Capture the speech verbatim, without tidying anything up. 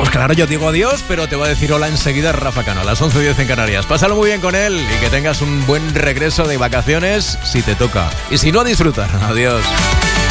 Pues claro, yo digo adiós, pero te voy a decir hola enseguida Rafa Cano, a las once y diez en Canarias. Pásalo muy bien con él y que tengas un buen regreso de vacaciones si te toca. Y si no, disfrutar. Adiós.